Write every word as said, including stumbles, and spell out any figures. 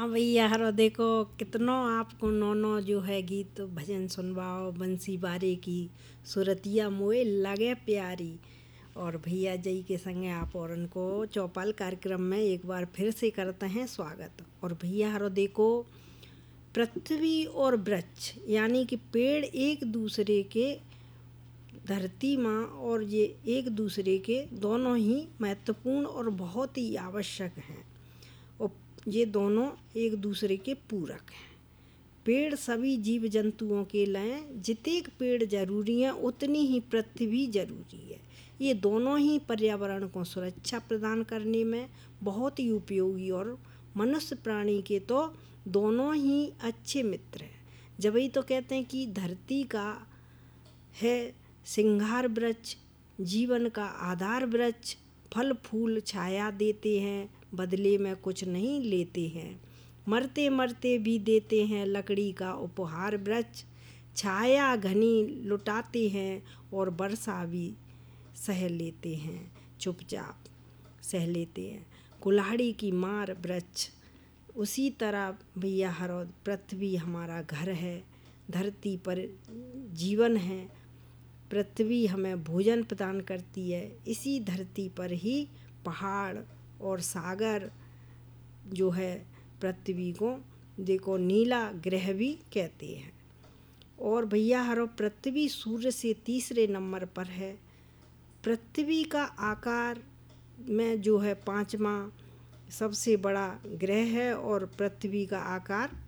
हाँ भैया हरो देखो कितनो आपको नौनो जो है गीत भजन सुनवाओ बंसी बारे की सुरतिया मोए लगे प्यारी। और भैया जई के संगे आप और उनको चौपाल कार्यक्रम में एक बार फिर से करते हैं स्वागत। और भैया हरो देखो पृथ्वी और वृक्ष यानी कि पेड़ एक दूसरे के धरती माँ और ये एक दूसरे के दोनों ही महत्वपूर्ण और बहुत ही आवश्यक हैं और ये दोनों एक दूसरे के पूरक हैं। पेड़ सभी जीव जंतुओं के लिए जितने पेड़ जरूरी हैं उतनी ही पृथ्वी जरूरी है। ये दोनों ही पर्यावरण को सुरक्षा प्रदान करने में बहुत ही उपयोगी और मनुष्य प्राणी के तो दोनों ही अच्छे मित्र हैं। जब ही तो कहते हैं कि धरती का है सिंगार वृक्ष, जीवन का आधार वृक्ष, फल फूल छाया देते हैं, बदले में कुछ नहीं लेते हैं, मरते मरते भी देते हैं लकड़ी का उपहार वृक्ष, छाया घनी लुटाते हैं और वर्षा भी सह लेते हैं, चुपचाप सह लेते हैं, कुल्हाड़ी की मार वृक्ष। उसी तरह भैया हरो पृथ्वी हमारा घर है, धरती पर जीवन है, पृथ्वी हमें भोजन प्रदान करती है। इसी धरती पर ही पहाड़ और सागर जो है पृथ्वी को देखो नीला ग्रह भी कहते हैं। और भैया हरो पृथ्वी सूर्य से तीसरे नंबर पर है। पृथ्वी का आकार में जो है पांचवा सबसे बड़ा ग्रह है और पृथ्वी का आकार